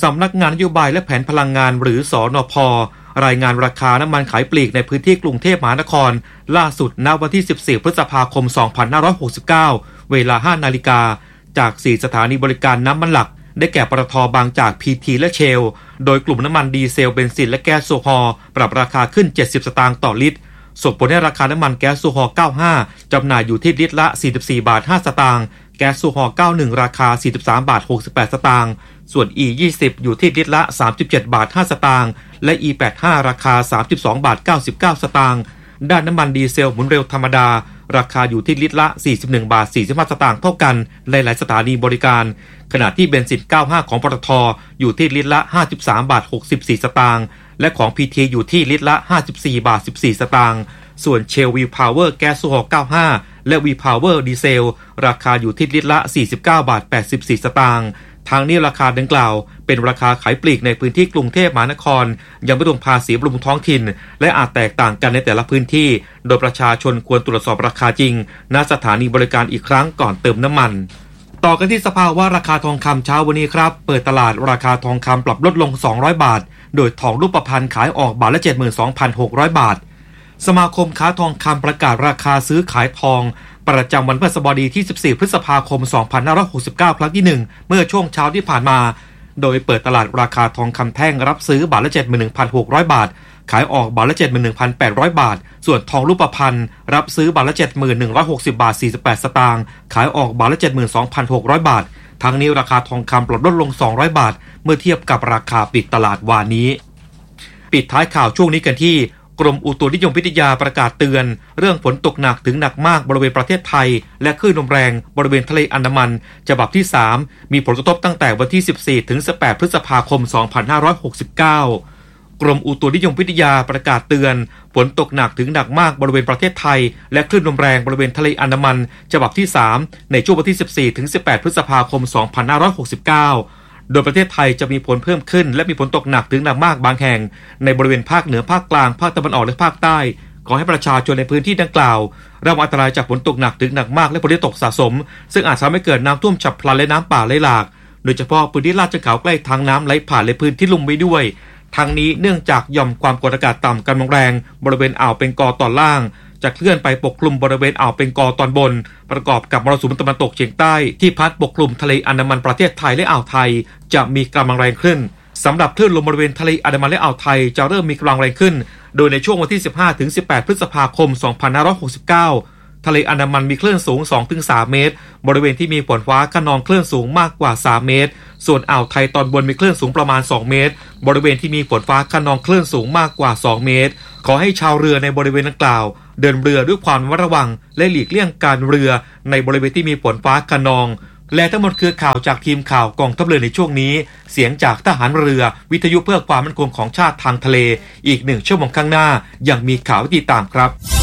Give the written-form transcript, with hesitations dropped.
สำนักงานนโยบายและแผนพลังงานหรือสนพ.รายงานราคาน้ำมันขายปลีกในพื้นที่กรุงเทพมหานครล่าสุดณวันที่14พฤษภาคม2569เวลา 5 นาฬิกาจาก4สถานีบริการน้ำมันหลักได้แก่ปตท.บางจาก PT และเชลโดยกลุ่มน้ำมันดีเซลเบนซินและแก๊สโซฮอล์ปรับราคาขึ้น70สตางค์ต่อลิตรส่งผลให้ราคาน้ำมันแก๊สโซฮอล์95จำหน่ายอยู่ที่ลิตรละ44 บาท 5 สตางค์แก๊สโซฮอล์91ราคา43 บาท 68 สตางค์ส่วน E20 อยู่ที่ลิตรละ37 บาท 5 สตางค์และ E85 ราคา32 บาท 99 สตางค์ด้านน้ำมันดีเซลหมุนเร็วธรรมดาราคาอยู่ที่ลิตรละ41 บาท 45 สตางค์เท่ากันในหลายสถานีบริการขณะที่เบนซิน95ของปตท.อยู่ที่ลิตรละ53 บาท 64 สตางค์และของ PT อยู่ที่ลิตรละ54 บาท 14 สตางค์ส่วนเชลวีพาวเวอร์แก๊สโซฮอล์95และวีพาวเวอร์ดีเซลราคาอยู่ที่ลิตรละ49 บาท 84 สตางค์ทางนี้ราคาดังกล่าวเป็นราคาขายปลีกในพื้นที่กรุงเทพมหานครยังไม่รวมภาษีบำรุงท้องถิ่นและอาจแตกต่างกันในแต่ละพื้นที่โดยประชาชนควรตรวจสอบราคาจริงณสถานีบริการอีกครั้งก่อนเติมน้ำมันต่อกันที่สภาวะราคาทองคำเช้าวันนี้ครับเปิดตลาดราคาทองคำปรับลดลง200บาทโดยทองรูปพรรณขายออกบาทละ 72,600 บาทสมาคมค้าทองคำประกาศราคาซื้อขายทองประจำวันพฤหัสบดีที่14พฤษภาคม2569ครั้งที่1เมื่อช่วงเช้าที่ผ่านมาโดยเปิดตลาดราคาทองคำแท่งรับซื้อบาทละ 71,600 บาทขายออกบาทละ 71,800 บาทส่วนทองรูปพรรณรับซื้อบาทละ 71,160 บาท 48 สตางค์ขายออกบาทละ 72,600 บาททั้งนี้ราคาทองคำปรับลดลง200บาทเมื่อเทียบกับราคาปิดตลาดวานนี้ปิดท้ายข่าวช่วงนี้กันที่กรมอุตุนิยมวิทยาประกาศเตือนเรื่องฝนตกหนักถึงหนักมากบริเวณประเทศไทยและคลื่นลมแรงบริเวณทะเลอันดามันฉบับที่3มีผลกระทบตั้งแต่วันที่14ถึง18พฤษภาคม2569กรมอุตุนิยมวิทยาประกาศเตือนฝนตกหนักถึงหนักมากบริเวณประเทศไทยและคลื่นลมแรงบริเวณทะเลอันดามันฉบับที่3ในช่วงวันที่14ถึง18พฤษภาคม2569โดยประเทศไทยจะมีฝนเพิ่มขึ้นและมีฝนตกหนักถึงหนักมากบางแห่งในบริเวณภาคเหนือภาคกลางภาคตะวันออกและภาคใต้ขอให้ประชาชนในพื้นที่ดังกล่าวระวังอันตรายจากฝนตกหนักถึงหนักมากและฝนที่ตกสะสมซึ่งอาจทำให้เกิดน้ำท่วมฉับพลันและน้ำป่าไหลหลากโดยเฉพาะพื้นที่ลาดเชิงเขาใกล้ทางน้ำไหลผ่านและพื้นที่ลุ่มไว้ด้วยทั้งนี้เนื่องจากหย่อมความกดอากาศต่ำกำลังแรงบริเวณอ่าวเบงกอลตอนล่างจะเคลื่อนไปปกคลุมบริเวณอ่าวเบงกอลตอนบนประกอบกับมรสุมตะวันตกเฉียงใต้ที่พัดปกคลุมทะเลอันดามันประเทศไทยและอ่าวไทยจะมีกำลังแรงขึ้นสำหรับคลื่นลมบริเวณทะเลอันดามันและอ่าวไทยจะเริ่มมีกำลังแรงขึ้นโดยในช่วงวันที่15ถึง18พฤษภาคม2569ทะเลอันดามันมีคลื่นสูง 2-3 เมตรบริเวณที่มีฝนฟ้าคะนองคลื่นสูงมากกว่า3เมตรส่วนอ่าวไทยตอนบนมีคลื่นสูงประมาณ2เมตรบริเวณที่มีฝนฟ้าคะนองคลื่นสูงมากกว่า2เมตรขอให้ชาวเรือในบริเวณดังกล่าวเดินเรือด้วยความระมัดระวังและหลีกเลี่ยงการเรือในบริเวณที่มีฝนฟ้าคะนองและทั้งหมดคือข่าวจากทีมข่าวกองทัพเรือในช่วงนี้เสียงจากทหารเรือวิทยุเพื่อความมั่นคงของชาติทางทะเลอีก1ชั่วโมงข้างหน้ายังมีข่าวติดตามครับ